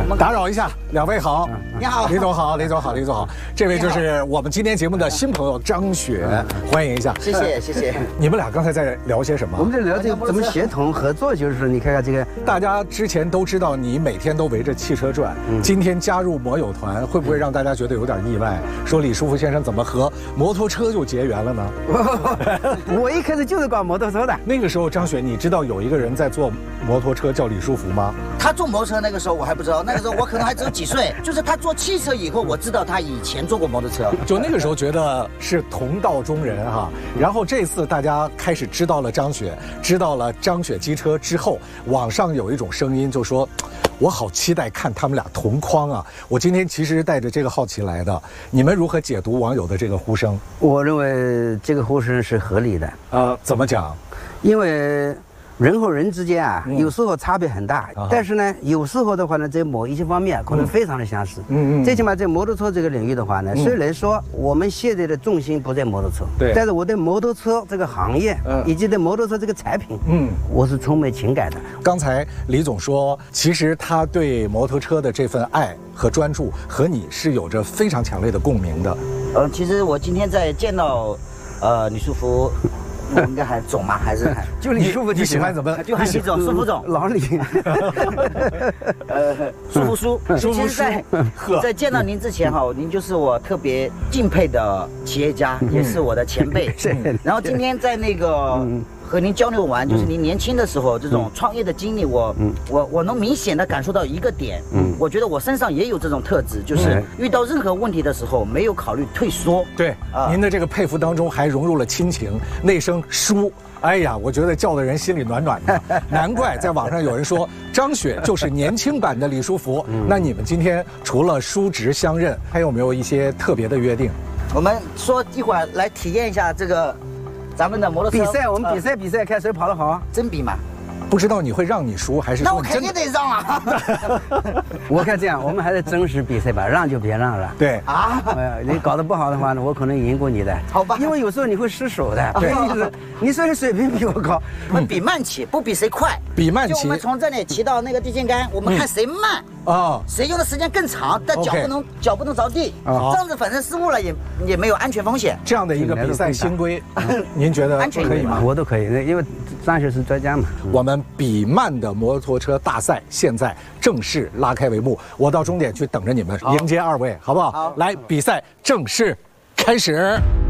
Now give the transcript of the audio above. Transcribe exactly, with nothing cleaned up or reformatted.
打扰一下，两位好， 你好， 李总好，李总好，李总好，这位就是我们今天节目的新朋友张雪，欢迎一下。 谢谢谢谢。 你们俩刚才在聊些什么？ 我们在聊这个怎么协同合作，就是说你看看这个， 大家之前都知道你每天都围着汽车转，今天加入摩友团，会不会让大家觉得有点意外？说李书福先生怎么和摩托车就结缘了呢？ 我一开始就是搞摩托车的。 那个时候，张雪，你知道有一个人在坐摩托车叫李书福吗？ 他坐摩托车那个时候我还不知道，那个时候我可能还只有几岁。就是他坐汽车以后，我知道他以前坐过摩托车。 就那个时候觉得是同道中人哈。然后这次大家开始知道了张雪，知道了张雪机车之后，网上有一种声音就说，我好期待看他们俩同框啊！我今天其实带着这个好奇来的，你们如何解读网友的这个呼声？ 我认为这个呼声是合理的。 呃，怎么讲？ 因为人和人之间啊， 嗯、 有时候差别很大，啊、但是呢，有时候的话呢，在某一些方面可能非常的相似。嗯嗯。最起码在摩托车这个领域的话呢，嗯、虽然说我们现在的重心不在摩托车，对，但是我对摩托车这个行业，嗯，以及对摩托车这个产品，嗯，我是充满情感的。 刚才李总说，其实他对摩托车的这份爱和专注，和你是有着非常强烈的共鸣的。 呃，其实我今天在见到，呃，李书福。我应该喊总吗？还是喊就李书福？ 你喜欢怎么？ 就喊李总、书福总、 老李。 呃，书福叔， 书福叔。 在在见到您之前哈，您就是我特别敬佩的企业家，也是我的前辈。然后今天在那个和您交流完，就是您年轻的时候这种创业的经历，我我我能明显的感受到一个点，我觉得我身上也有这种特质，就是遇到任何问题的时候没有考虑退缩。 对，您的这个佩服当中还融入了亲情，那声叔，哎呀，我觉得叫的人心里暖暖的。难怪在网上有人说张雪就是年轻版的李书福。那你们今天除了叔侄相认，还有没有一些特别的约定？ 我们说一会儿来体验一下这个咱们的摩托车比赛，我们比赛比赛看谁跑得好， 真比嘛。 不知道你会让你输还是？ 那我肯定得让啊！ 我看这样，我们还是真实比赛吧，让就别让了。 对啊，你搞得不好的话呢，我可能赢过你的。 好吧， 因为有时候你会失手的。对，你虽然水平比我高， 我们比慢骑，不比谁快。 比慢骑， 就我们从这里骑到那个电线杆，我们看谁慢啊，谁用的时间更长，但脚不能脚不能着地，这样子反正失误了也也没有安全风险。 这样的一个比赛新规，您觉得可以吗？ 我都可以，因为张雪是专家嘛。 我们比慢的摩托车大赛现在正式拉开帷幕，我到终点去等着你们，迎接二位，好不好？好，来，比赛正式开始。